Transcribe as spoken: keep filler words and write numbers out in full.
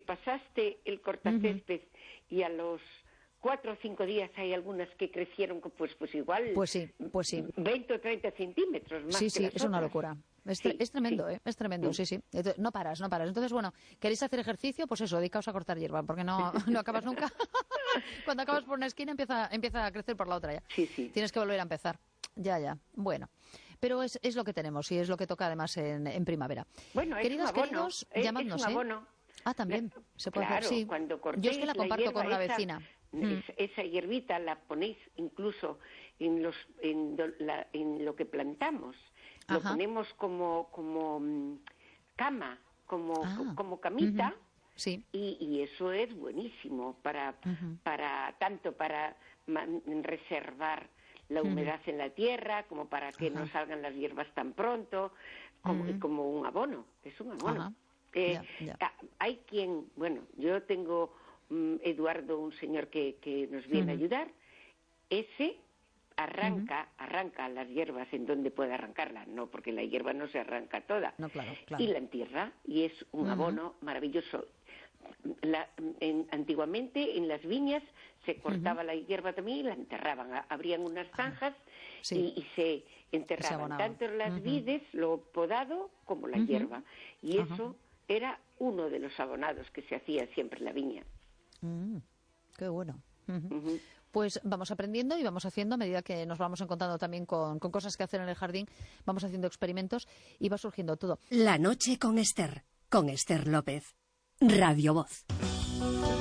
pasaste el cortacésped uh-huh. y a los cuatro o cinco días hay algunas que crecieron, pues pues igual pues sí, pues sí. veinte o treinta centímetros más. Sí, que sí, las es otras. una locura. Es, sí, es tremendo, sí. ¿eh? Es tremendo, sí, sí. sí. No paras, no paras. Entonces, bueno, ¿queréis hacer ejercicio? Pues eso, dedicaos a cortar hierba, porque no, no acabas nunca. Cuando acabas por una esquina empieza, empieza a crecer por la otra ya. Sí, sí. Tienes que volver a empezar. Ya, ya. Bueno. Pero es, es lo que tenemos y es lo que toca además en, en primavera. Bueno, es Queridas, un abono. queridos, es, llamadnos, es un abono. ¿eh? Ah, también. La, se puede claro, hacer, sí. Cuando cortéis, yo es que la comparto la con una esa, vecina. Esa, esa hierbita la ponéis incluso en, los, en, do, la, en lo que plantamos. Lo Ajá. ponemos como, como um, cama, como, ah. como camita. Uh-huh. Sí. Y, y eso es buenísimo para, uh-huh. para tanto para man, reservar la humedad uh-huh. en la tierra, como para que uh-huh. no salgan las hierbas tan pronto, como, uh-huh. como un abono, es un abono. Uh-huh. Eh, yeah, yeah. Hay quien, bueno, yo tengo um, Eduardo, un señor que, que nos viene uh-huh. a ayudar, ese arranca, uh-huh. arranca las hierbas en donde puede arrancarlas, no, porque la hierba no se arranca toda, no, claro, claro. y la entierra, y es un uh-huh. abono maravilloso. La, en, antiguamente en las viñas se cortaba uh-huh. la hierba también y la enterraban, abrían unas zanjas uh-huh. sí. y, y se enterraban se tanto las uh-huh. vides, lo podado, como la uh-huh. hierba, y uh-huh. eso era uno de los abonados que se hacía siempre en la viña. Uh-huh. Qué bueno. Uh-huh. Uh-huh. Pues vamos aprendiendo y vamos haciendo a medida que nos vamos encontrando también con, con cosas que hacer en el jardín, vamos haciendo experimentos y va surgiendo todo. La noche con Esther, con Esther López. Radio Voz.